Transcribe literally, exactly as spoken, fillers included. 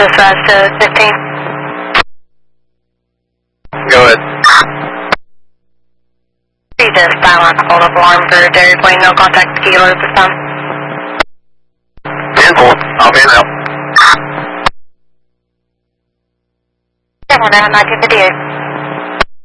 dispatch to fifteen. Go ahead. See this silent hold up alarm for Dairy Queen, no contact with Kilo at this time. ten four, I'll be in out. seven nine nineteen fifty-eight.